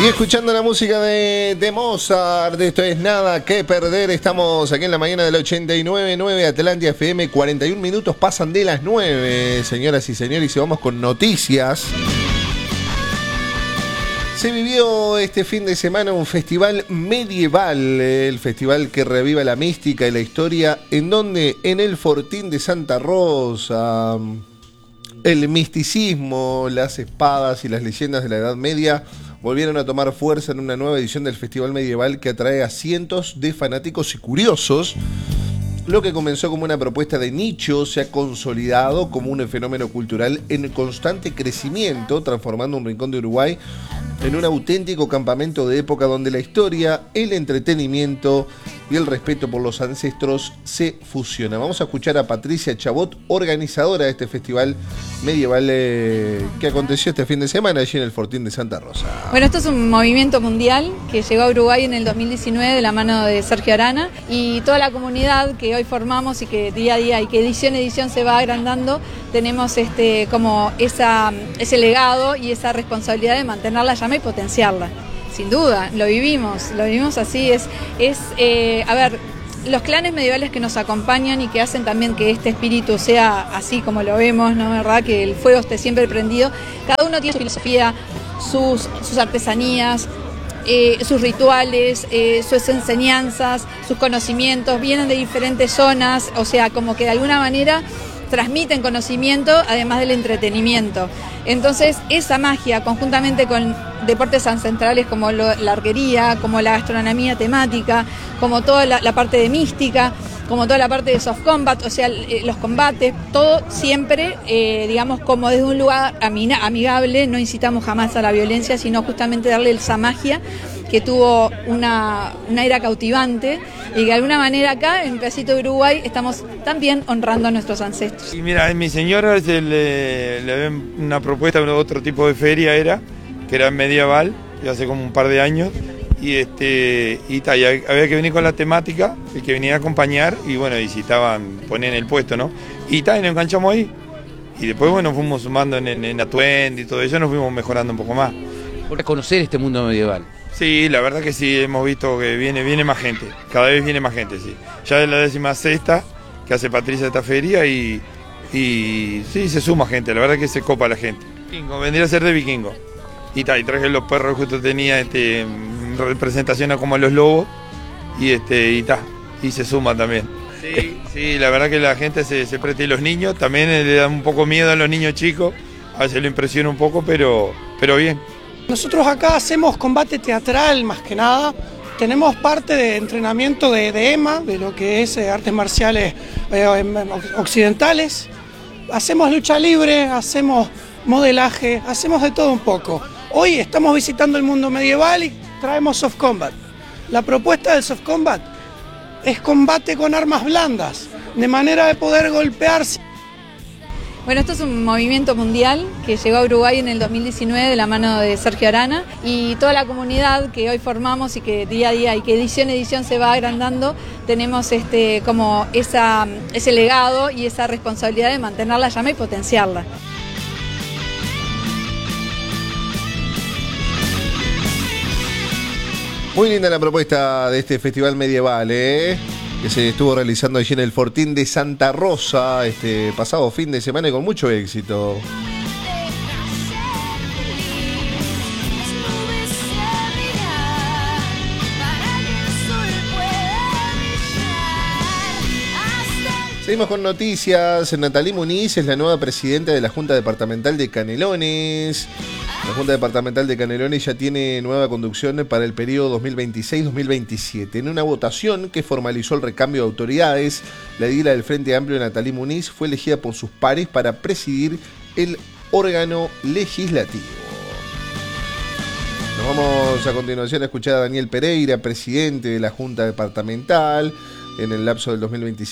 Y escuchando la música de Mozart, esto es Nada que Perder. Estamos aquí en la mañana del 89.9 Atlantia FM. 41 minutos pasan de las 9, señoras y señores, y vamos con noticias. Se vivió este fin de semana un festival medieval, el festival que reviva la mística y la historia, en donde en el Fortín de Santa Rosa el misticismo, las espadas y las leyendas de la Edad Media volvieron a tomar fuerza en una nueva edición del Festival Medieval que atrae a cientos de fanáticos y curiosos. Lo que comenzó como una propuesta de nicho se ha consolidado como un fenómeno cultural en constante crecimiento, transformando un rincón de Uruguay en un auténtico campamento de época donde la historia, el entretenimiento y el respeto por los ancestros se fusionan. Vamos a escuchar a Patricia Chabot, organizadora de este festival medieval que aconteció este fin de semana allí en el Fortín de Santa Rosa. Bueno, esto es un movimiento mundial que llegó a Uruguay en el 2019 de la mano de Sergio Arana, y toda la comunidad que hoy formamos y que día a día y que edición a edición se va agrandando, tenemos como ese legado y esa responsabilidad de mantener la llama y potenciarla. Sin duda, lo vivimos así, a ver, los clanes medievales que nos acompañan y que hacen también que este espíritu sea así como lo vemos, ¿no? ¿Verdad? Que el fuego esté siempre prendido. Cada uno tiene su filosofía, sus artesanías, sus rituales, sus enseñanzas, sus conocimientos, vienen de diferentes zonas, o sea, como que de alguna manera transmiten conocimiento además del entretenimiento. Entonces, esa magia, conjuntamente con deportes ancestrales como la arquería, como la gastronomía temática, como toda la parte de mística, como toda la parte de soft combat, o sea, los combates, todo siempre, digamos, como desde un lugar amigable, no incitamos jamás a la violencia, sino justamente darle esa magia que tuvo una era cautivante, y que de alguna manera acá, en el pedacito de Uruguay, estamos también honrando a nuestros ancestros. Y mira, en mi señora le ven una propuesta de otro tipo de feria, que era medieval, y hace como un par de años, y había que venir con la temática, el que venía a acompañar, y bueno, ponían el puesto, ¿no? Y nos enganchamos ahí, y después, bueno, fuimos sumando en atuendo y todo eso, nos fuimos mejorando un poco más. Por conocer este mundo medieval. Sí, la verdad que sí, hemos visto que viene más gente, cada vez viene más gente, sí. Ya es la 16ª que hace Patricia esta feria y sí, se suma gente, la verdad que se copa la gente. Vendría a ser de vikingo. Y traje los perros, justo tenía representación a como los lobos y se suma también. Sí, la verdad que la gente se presta, y los niños también le dan un poco miedo a los niños chicos, a veces lo impresiona un poco, pero bien. Nosotros acá hacemos combate teatral más que nada, tenemos parte de entrenamiento de EMA, de lo que es artes marciales occidentales, hacemos lucha libre, hacemos modelaje, hacemos de todo un poco. Hoy estamos visitando el mundo medieval y traemos soft combat. La propuesta del soft combat es combate con armas blandas, de manera de poder golpearse. Bueno, esto es un movimiento mundial que llegó a Uruguay en el 2019 de la mano de Sergio Arana, y toda la comunidad que hoy formamos y que día a día y que edición a edición se va agrandando, tenemos como ese legado y esa responsabilidad de mantener la llama y potenciarla. Muy linda la propuesta de este festival medieval, que se estuvo realizando allí en el Fortín de Santa Rosa este pasado fin de semana, y con mucho éxito. Seguimos con noticias. Natalí Muniz es la nueva presidenta de la Junta Departamental de Canelones. La Junta Departamental de Canelones ya tiene nueva conducción para el periodo 2026-2027. En una votación que formalizó el recambio de autoridades, la edila del Frente Amplio, Natalí Muniz, fue elegida por sus pares para presidir el órgano legislativo. Nos vamos a continuación a escuchar a Daniel Pereira, presidente de la Junta Departamental, en el lapso del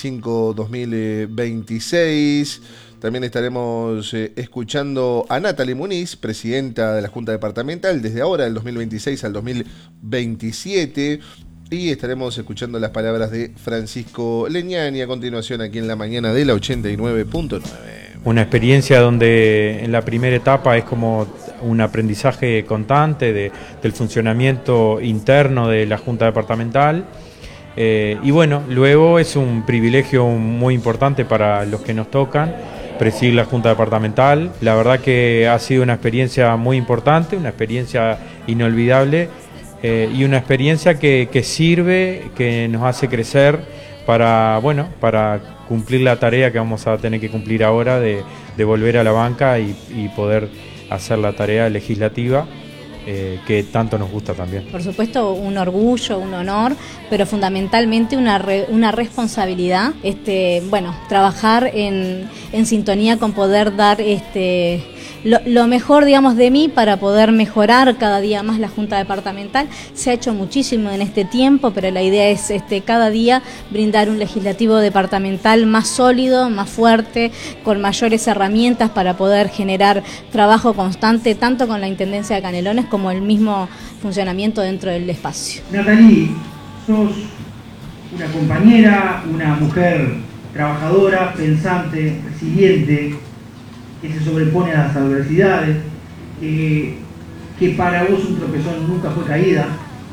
2025-2026. También estaremos escuchando a Natalí Muniz, presidenta de la Junta Departamental, desde ahora, del 2026 al 2027. Y estaremos escuchando las palabras de Francisco Leñani a continuación aquí en la mañana de la 89.9. una experiencia donde en la primera etapa es como un aprendizaje constante del funcionamiento interno de la Junta Departamental. Y bueno, luego es un privilegio muy importante para los que nos tocan presidir la Junta Departamental. La verdad que ha sido una experiencia muy importante, una experiencia inolvidable y una experiencia que sirve, que nos hace crecer para cumplir la tarea que vamos a tener que cumplir ahora de volver a la banca y poder hacer la tarea legislativa. Que tanto nos gusta también. Por supuesto, un orgullo, un honor, pero fundamentalmente una responsabilidad. Trabajar en sintonía con poder dar lo mejor, digamos, de mí para poder mejorar cada día más la Junta Departamental. Se ha hecho muchísimo en este tiempo, pero la idea es cada día brindar un legislativo departamental más sólido, más fuerte, con mayores herramientas para poder generar trabajo constante, tanto con la Intendencia de Canelones como el mismo funcionamiento dentro del espacio. Natalie, sos una compañera, una mujer trabajadora, pensante, resiliente, que se sobrepone a las adversidades, que para vos un tropezón nunca fue caída,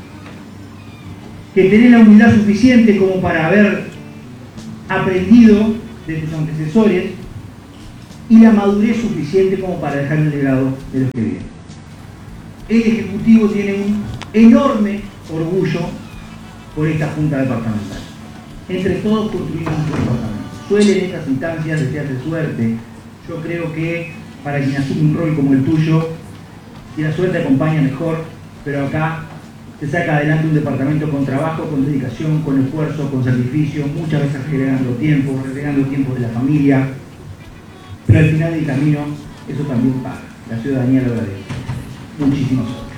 que tenés la humildad suficiente como para haber aprendido de tus antecesores y la madurez suficiente como para dejar un legado de los que vienen. El Ejecutivo tiene un enorme orgullo por esta Junta Departamental. Entre todos construimos un departamento. Suelen estas instancias desearse suerte. Yo creo que para quien asume un rol como el tuyo, si la suerte acompaña mejor, pero acá se saca adelante un departamento con trabajo, con dedicación, con esfuerzo, con sacrificio, muchas veces relegando tiempo de la familia, pero al final del camino eso también paga. La ciudadanía lo agradece. Muchísimas gracias.